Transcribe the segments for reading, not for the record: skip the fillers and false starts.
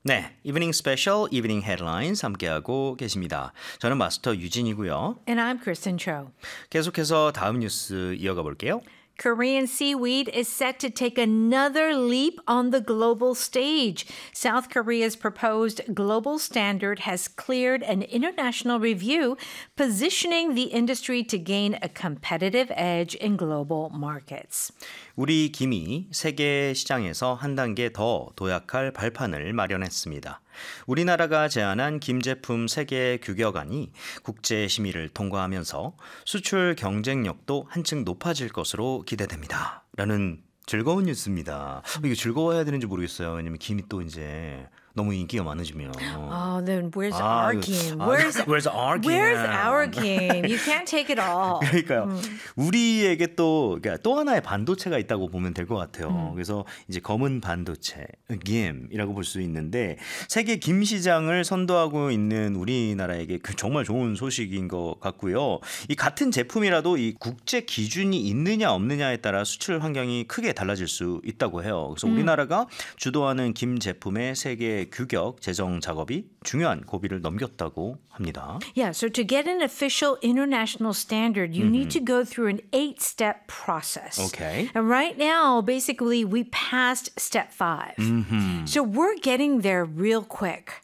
네, 이브닝 스페셜, 이브닝 헤드라인스 함께하고 계십니다. 저는 마스터 유진이고요. And I'm Kristen Cho. 계속해서 다음 뉴스 이어가 볼게요. Korean seaweed is set to take another leap on the global stage. South Korea's proposed global standard has cleared an international review, positioning the industry to gain a competitive edge in global markets. 우리 김이 세계 시장에서 한 단계 더 도약할 발판을 마련했습니다. 우리나라가 제안한 김 제품 세계 규격안이 국제 심의를 통과하면서 수출 경쟁력도 한층 높아질 것으로 기대됩니다. 라는 즐거운 뉴스입니다. 이거 즐거워해야 되는지 모르겠어요. 왜냐면 김이 또 이제 너무 인기가 많아지면. Oh, then where's our game? Where's our game? Where's our game? You can't take it all. 그러니까요. 우리에게 그러니까 또 하나의 반도체가 있다고 보면 될 것 같아요. 그래서 이제 검은 반도체, GIM이라고 볼 수 있는데 세계 김 시장을 선도하고 있는 우리나라에게 정말 좋은 소식인 것 같고요. 이 같은 제품이라도 이 국제 기준이 있느냐 없느냐에 따라 수출 환경이 크게 달라질 수 있다고 해요. 그래서 우리나라가 주도하는 김 제품의 세계 규격 제정 작업이 중요한 고비를 넘겼다고 합니다. Yeah, so to get an official international standard, you need to go through an 8-step process. Okay. And right now, basically, we passed step 5. So we're getting there real quick.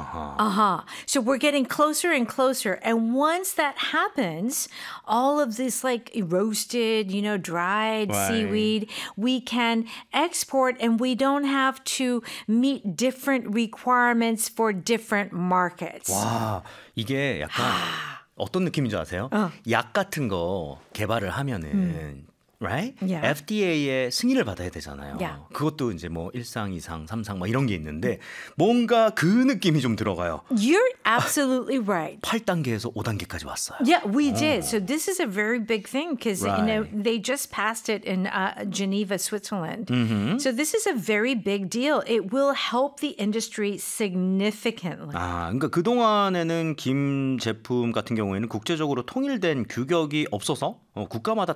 So we're getting closer and closer. And once that happens, all of this like roasted, dried Right. seaweed, we can export and we don't have to meet different requirements for different markets. 와, 이게 약간 어떤 느낌인 줄 아세요? 약 같은 거 개발을 하면은 right? Yeah. FDA의 승인을 받아야 되잖아요. Yeah. 그것도 이제 뭐 1상, 2상, 3상 막 이런 게 있는데 뭔가 그 느낌이 좀 들어가요. You're absolutely right. 8단계에서 5단계까지 왔어요. Yeah, we did. So this is a very big thing because Right. they just passed it in Geneva, Switzerland. So this is a very big deal. It will help the industry significantly. 그러니까 그동안에는 김 제품 같은 경우에는 국제적으로 통일된 규격이 없어서 국가마다